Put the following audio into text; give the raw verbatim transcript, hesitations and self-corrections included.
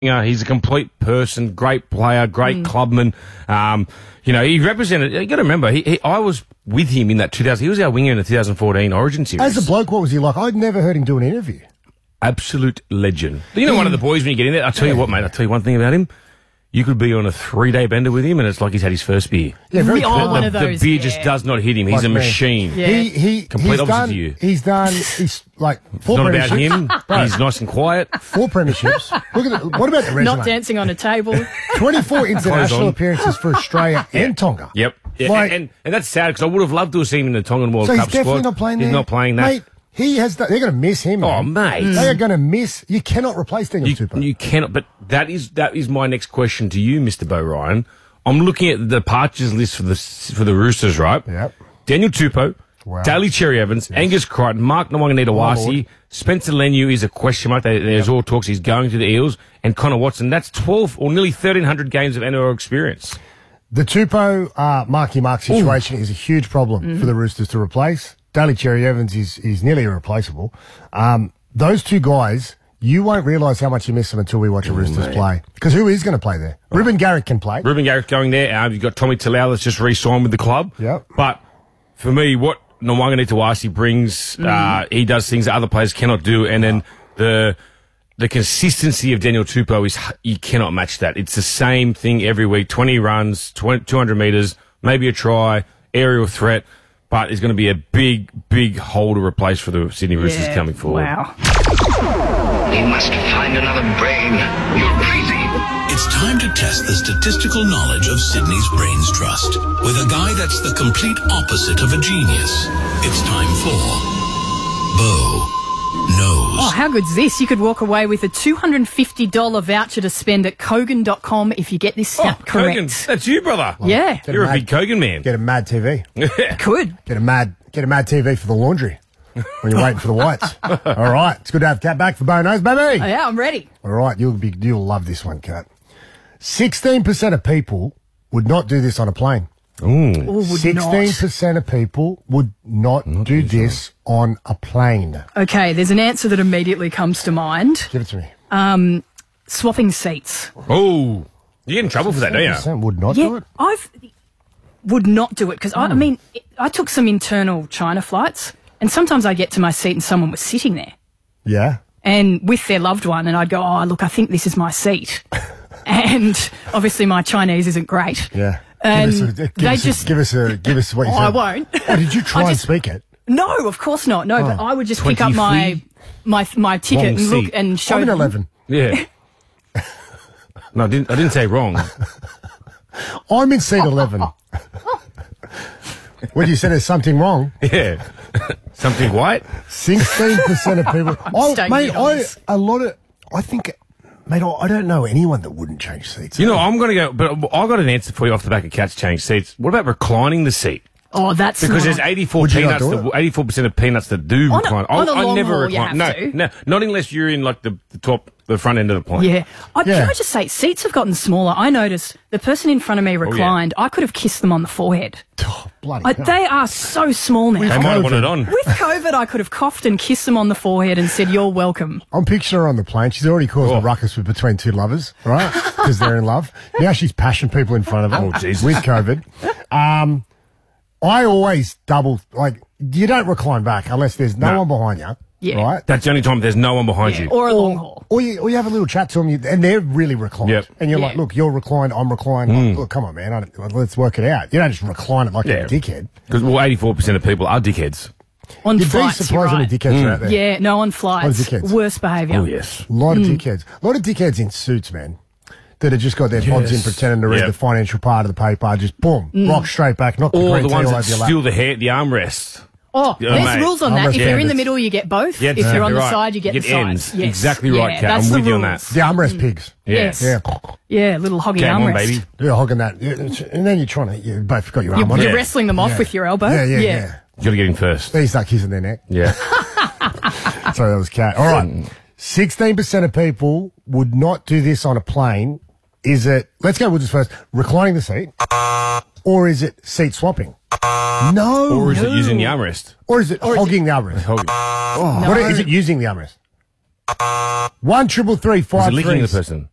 Uh, he's a complete person, great player, great mm. clubman. Um, you know, he represented. You got to remember, he, he, I was with him in that two thousand. He was our winger in the two thousand fourteen Origin series. As a bloke, what was he like? I'd never heard him do an interview. Absolute legend. You know, mm. one of the boys when you get in there. I'll tell yeah. you what, mate. I'll tell you one thing about him. You could be on a three-day bender with him, and it's like he's had his first beer. Yeah, very oh, cool. one the, of those, the beer yeah. just does not hit him. He's like a me. machine. Yeah. He, he, Complete he's opposite done, to you. He's done, he's like, four It's not about premierships. him. He's nice and quiet. Four premierships. Look at the, what about the resume? Not dancing on a table. twenty-four international appearances for Australia yeah. and Tonga. Yep. Yeah. Like, and, and that's sad because I would have loved to have seen him in the Tongan World so Cup he's definitely squad. not playing He's there. not playing that. Mate, he has. They're going to miss him. Oh, man. mate. They are going to miss. You cannot replace Daniel You, Tupou. you cannot. But that is that is my next question to you, Mister Bo Ryan. I'm looking at the departures list for the for the Roosters, right? Yep. Daniel Tupou, wow. Daly Cherry Evans, yes. Angus Crichton, Mark Nawaqanitawasi, Spencer Leniu is a question mark. There's yep. all talks he's going to the Eels, and Connor Watson. That's twelve or nearly thirteen hundred games of N R L experience. The Tupou uh, Marky Mark situation Ooh. is a huge problem mm. for the Roosters to replace. Daly Cherry Evans is is nearly irreplaceable. Um, those two guys, you won't realise how much you miss them until we watch a Roosters oh, play. Because who is going to play there? Oh. Ruben Garrick can play. Ruben Garrick going there. Um, you've got Tommy Talau that's just re-signed with the club. Yep. But for me, what Nawaqanitawasi brings, mm. uh, he does things that other players cannot do. And then the the consistency of Daniel Tupou is, you cannot match that. It's the same thing every week. twenty runs, twenty, two hundred metres, maybe a try, aerial threat. But it's going to be a big, big hole to replace for the Sydney Roosters yeah, coming forward. Wow. We must find another brain. You're crazy. It's time to test the statistical knowledge of Sydney's Brains Trust with a guy that's the complete opposite of a genius. It's time for Bo Knows. Oh, how good's this? You could walk away with a two hundred fifty dollars voucher to spend at Kogan dot com if you get this stat oh, correct. Kogan, that's you, brother. Well, yeah. You're a, a big Kogan man. Get a Mad T V. Yeah. Could. Get a Mad Get a Mad T V for the laundry when you're waiting for the whites. All right. It's good to have Kat back for Bo Knows, baby. Oh, yeah, I'm ready. All right. You'll be you'll love this one, Kat. sixteen percent of people would not do this on a plane. Ooh. sixteen percent of people would not, not do this on a plane. Okay, there's an answer that immediately comes to mind. Give it to me. Um, swapping seats. Oh, you get in trouble for that, don't you? Would not yeah, do it? I've would not do it because, mm. I, I mean, it, I took some internal China flights and sometimes I get to my seat and someone was sitting there. Yeah. And with their loved one and I'd go, oh, look, I think this is my seat. And obviously my Chinese isn't great. Yeah. And give us a, give they us just a, give us a give us what you oh, said. I won't. Oh, did you try I and just, speak it? No, of course not. No, oh. but I would just pick up my my my ticket Wrong and look seat. and show I'm in them. eleven. Yeah. No, I didn't. I didn't say wrong. I'm in seat eleven. What you said? There's something wrong. Yeah. Something white. Sixteen percent of people. I, mate, I a lot of. I think. Mate, I don't know anyone that wouldn't change seats. You know, I'm going to go, but I got an answer for you off the back of Cats change seats. What about reclining the seat? Oh, that's because smart. there's eighty-four peanuts, that, eighty-four percent of peanuts that do on recline. A, on I, a I long never haul, recline. you have No, to. no, not unless you're in like the, the top, the front end of the plane. Yeah. I, yeah. Can I just say, seats have gotten smaller. I noticed the person in front of me reclined. Oh, yeah. I could have kissed them on the forehead. Oh, bloody I, hell. They are so small now. They might have wanted on. With COVID, I could have coughed and kissed them on the forehead and said, "You're welcome." I'm picturing her on the plane. She's already caused oh. a ruckus with between two lovers, right? Because they're in love. Now she's passioned people in front of her oh, Jesus. with COVID. Um, I always double, like, you don't recline back unless there's no, no. one behind you, yeah. right? That's the only time there's no one behind yeah. you. Or a long haul. Or you, or you have a little chat to them, you, and they're really reclined. Yep. And you're yeah. like, look, you're reclined, I'm reclined. Mm. Like, look, come on, man, I don't, let's work it out. You don't just recline it like yeah. you're a dickhead. Because, well, eighty-four percent of people are dickheads. On You'd flights, be surprised how many right. dickheads Mm. are out there. Yeah, no, on flights. dickheads. Worst behaviour. Oh, yes. A lot of Mm. dickheads. A lot of dickheads in suits, man, that have just got their pods in Yes. pretending to read Yep. the financial part of the paper, just boom, Mm. rock straight back, knock the Or green the tea ones all that over your lap. steal the hair, the armrests. Oh, Yeah, there's mate. rules on I'm that. a If you're in standard. the middle, you get both. Yeah, if you're on exactly the right. side, you get You the get sides. ends. Yes. Exactly yeah, right, Kat. that's I'm the with you on rules. that. The armrest pigs. Yes. Yeah. Yeah, little hoggy Game on, armrest. baby. Yeah, hogging that. Yeah, and then you're trying to, you both got your arm You're, on you're it. wrestling them off Yeah. with your elbow. Yeah, yeah, yeah. You got to get in first. Then you start kissing their neck. Yeah. Sorry, that was cat. All right. sixteen percent of people would not do this on a plane. Is it, let's go with this first, reclining the seat, or is it seat swapping? No. Or is no. it using the armrest? Or is it Or is hogging the armrest? Hogging. Oh, No. what is it using the armrest? One triple three Is five it licking three. the person?